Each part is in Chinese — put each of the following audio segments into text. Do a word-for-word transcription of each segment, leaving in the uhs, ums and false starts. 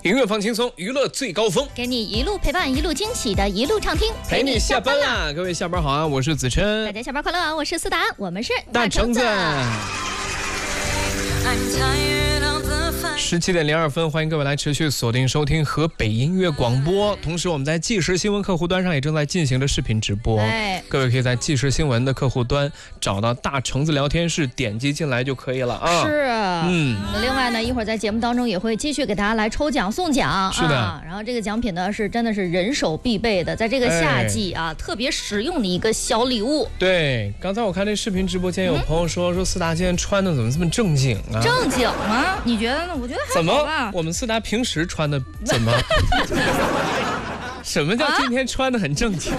音乐放轻松，娱乐最高峰， 给你一路陪伴，一路惊喜的一路畅听， 陪你下班啦！各位下班好啊，我是子琛， 大家下班快乐啊！我是思达，我们是大橙子。十七点零二分，欢迎各位来持续锁定收听河北音乐广播。同时，我们在即时新闻客户端上也正在进行着视频直播。 哎， 各位可以在即时新闻的客户端找到大橙子聊天室，点击进来就可以了啊。 是， 嗯。 另外呢，一会儿在节目当中也会继续给大家来抽奖送奖。 是的。 啊、然后这个奖品呢是真的是人手必备的，在这个夏季啊、哎、特别实用的一个小礼物。 对，刚才我看这视频直播间有朋友说、嗯、说思达今天穿的怎么这么正经啊？ 正经吗？你觉得呢？我觉得还好吧。 怎么？我们思达平时穿的怎么？什么叫今天穿的很正经？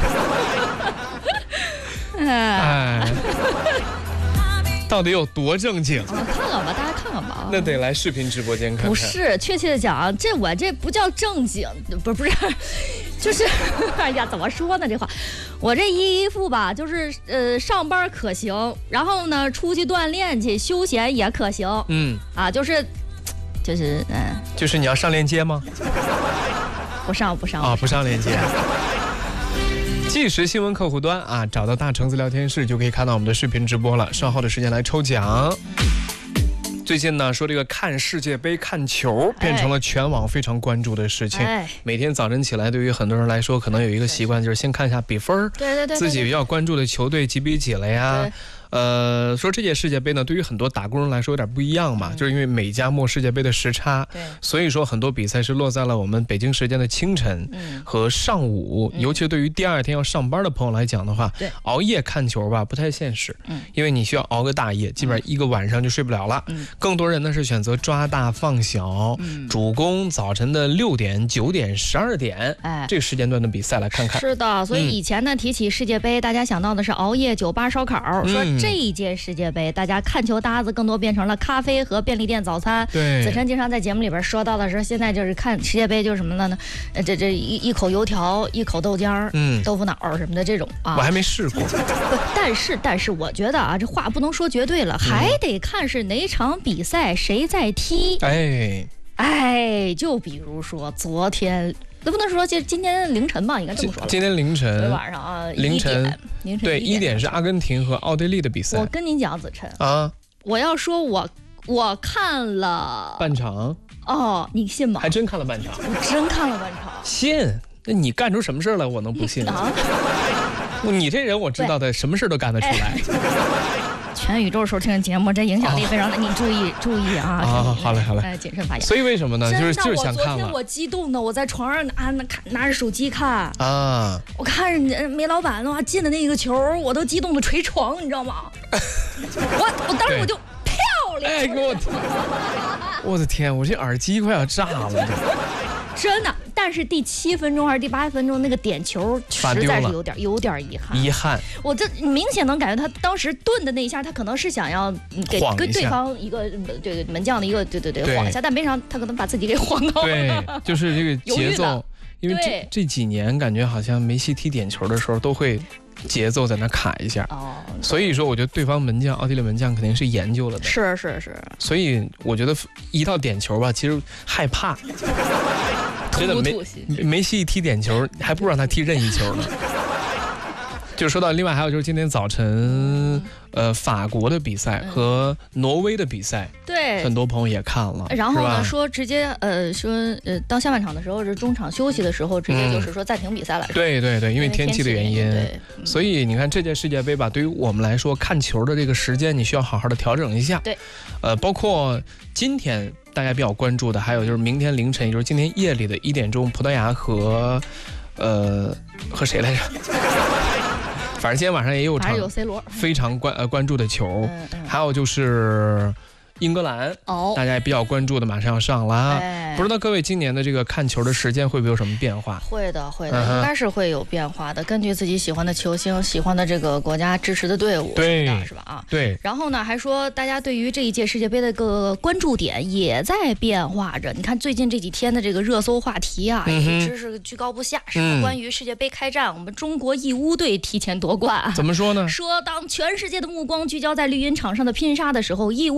哎，到底有多正经？ 看看吧，大家看看吧。 那得来视频直播间看看。 不是，确切的讲，这我这不叫正经，不不是，就是，哎呀，怎么说呢？这话，我这衣服吧，就是呃，上班可行，然后呢，出去锻炼去，休闲也可行。嗯，啊，就是。就是嗯， 就是你要上链接吗？ 不上不上啊，不上链接。即时新闻客户端啊，找到大橙子聊天室就可以看到我们的视频直播了。稍后的时间来抽奖。最近呢，说这个看世界杯、看球变成了全网非常关注的事情。哎、每天早晨起来，对于很多人来说，可能有一个习惯，就是先看一下比分， 对对 对, 对， 自己比较关注的球队几比几了呀。呃，说这届世界杯呢，对于很多打工人来说有点不一样嘛，嗯、就是因为美加墨世界杯的时差，对，所以说很多比赛是落在了我们北京时间的清晨和上午，嗯、尤其对于第二天要上班的朋友来讲的话，对，熬夜看球吧不太现实，嗯，因为你需要熬个大夜，基本上一个晚上就睡不了了。嗯，更多人呢是选择抓大放小，嗯、主攻早晨的六点、九点、十二点，哎，这个时间段的比赛来看看。 是的，所以以前呢、嗯、提起世界杯，大家想到的是熬夜、酒吧、烧烤，嗯、说。这一届世界杯，大家看球搭子更多变成了咖啡和便利店早餐。 对， 子琛经常在节目里边说到的时候，现在就是看世界杯就是什么呢？呃，这这一一口油条，一口豆浆，嗯，豆腐脑什么的这种啊。 我还没试过。 但是但是我觉得啊，这话不能说绝对了，嗯、还得看是哪场比赛谁在踢。 哎哎，就比如说昨天。那不能说就今天凌晨吧，应该这么说了。 今天凌晨晚上啊， 凌晨凌晨对一点是阿根廷和奥地利的比赛。 我跟你讲，子琛啊， 我要说我我看了半场哦，你信吗？ 还真看了半场， 我真看了半场。 信？那你干出什么事了？我能不信啊？你这人我知道的，什么事都干得出来。 全宇宙收听节目，这影响力非常大，哦、你注意注意啊！ 啊，好嘞好嘞， 哎，谨慎发言。 所以为什么呢？就是就是想看了。 昨天我激动的，我在床上拿拿看拿着手机看啊， 我看梅老板的话进的那个球，我都激动的捶床，你知道吗？我我当时我就漂亮！ 哎，给我，我的天，我这耳机快要炸了！ 真的，但是第七分钟还是第八分钟那个点球实在是有点有点遗憾。 遗憾， 我这明显能感觉他当时顿的那一下，他可能是想要给跟对方一个对门将的一个对对对晃一下，但没想到他可能把自己给晃到了。 对，就是这个节奏，因为这这几年感觉好像梅西踢点球的时候都会。节奏在那卡一下，哦，所以说我觉得对方门将奥地利门将肯定是研究了的， 是是是， 所以我觉得一到点球吧，其实害怕，真的梅梅西一踢点球，还不如让他踢任意球呢。就说到另外还有就是今天早晨，呃，法国的比赛和挪威的比赛， 对， 很多朋友也看了。 然后呢，说直接呃说呃到下半场的时候是中场休息的时候，直接就是说暂停比赛了。嗯、 对对对，因为天气的原因。对，嗯、所以你看这届世界杯吧，对于我们来说，看球的这个时间你需要好好的调整一下。 对， 呃，包括今天大家比较关注的，还有就是明天凌晨，也就是今天夜里的一点钟，葡萄牙和呃和谁来着？反正今天晚上也有场非常关呃关注的球，嗯嗯、还有就是英格兰，哦，大家也比较关注的，马上要上了。哎、不知道各位今年的这个看球的时间会不会有什么变化？ 会的，会的，嗯、应该是会有变化的。根据自己喜欢的球星、喜欢的这个国家支持的队伍， 对， 是吧？啊， 对。 然后呢，还说大家对于这一届世界杯的个关注点也在变化着。你看最近这几天的这个热搜话题啊，嗯、一直是居高不下。是嗯、关于世界杯开战，我们中国义乌队提前夺冠。 怎么说呢？ 说当全世界的目光聚焦在绿茵场上的拼杀的时候，义乌的机器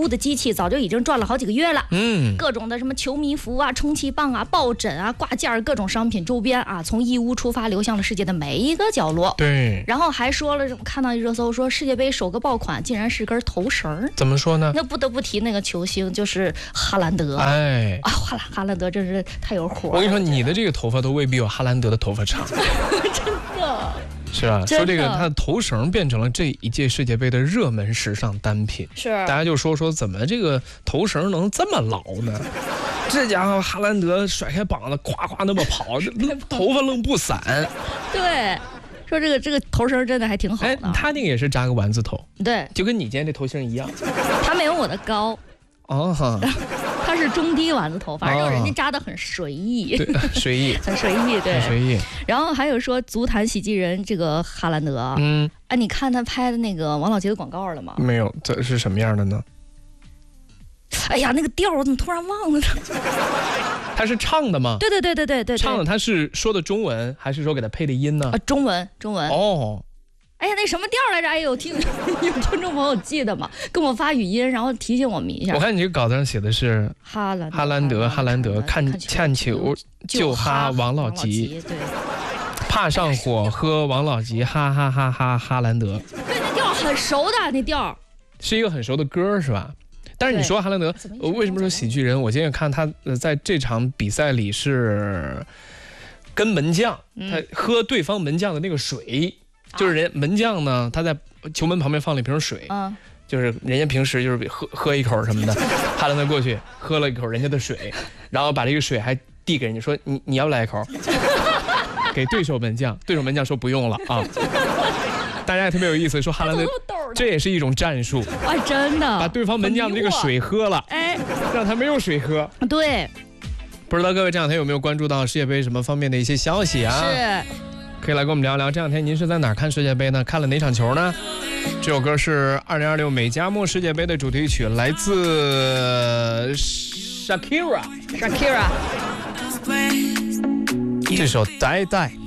气早就已经赚了好几个月了。 嗯， 各种的什么球迷服啊、充气棒啊、抱枕啊、挂件各种商品周边啊，从义乌出发，流向了世界的每一个角落。 对。 然后还说了，我看到热搜说世界杯首个爆款竟然是根头绳。 怎么说呢？ 那不得不提那个球星就是哈兰德。 哎， 啊，哈兰哈兰德真是太有火了。 我跟你说，你的这个头发都未必有哈兰德的头发长。 真的。 是吧？说这个他的头绳变成了这一届世界杯的热门时尚单品， 是大家就说说怎么这个头绳能这么牢呢？这家伙哈兰德甩开膀子，咵咵那么跑，头发愣不散。 对，说这个这个头绳真的还挺好的。 哎，他那个也是扎个丸子头， 对， 就跟你今天这头型一样。 他没有我的高。 哦哈。 他是中低丸子头，反正就是人家扎的很随意， 对，随意， 很随意，对， 很随意。 然后还有说足坛喜剧人这个哈兰德，嗯，哎，你看他拍的那个王老吉的广告了吗？ 没有，这是什么样的呢？ 哎呀，那个调我怎么突然忘了呢？ 他是唱的吗？ 对对对对对对， 唱的。他是说的中文，还是说给他配的音呢？ 啊，中文，中文。 哦。 哎呀，那什么调来着？哎呦，听有听众朋友记得吗？跟我发语音，然后提醒我们一下。 我看你这个稿子上写的是哈兰哈兰德，哈兰德看看球就哈王老吉， 对， 怕上火喝王老吉，哈哈哈哈哈兰德。 对，那调很熟的，那调是一个很熟的歌是吧？但是你说哈兰德，为什么说喜剧人？我今天看他在这场比赛里是跟门将，他喝对方门将的那个水。就是人门将呢，他在球门旁边放了一瓶水，嗯，就是人家平时就是喝喝一口什么的，哈兰德过去喝了一口人家的水，然后把这个水还递给人家说你你要不来一口，给对手门将，对手门将说不用了啊。大家也特别有意思，说哈兰德这也是一种战术啊，真的把对方门将的这个水喝了，哎，让他没有水喝。 对， 不知道各位这两天有没有关注到世界杯什么方面的一些消息啊？ 是。 可以来跟我们聊聊，这两天您是在哪儿看世界杯呢？看了哪场球呢？这首歌是二零二六美加墨世界杯的主题曲，来自 Shakira。Shakira。这首《呆呆》。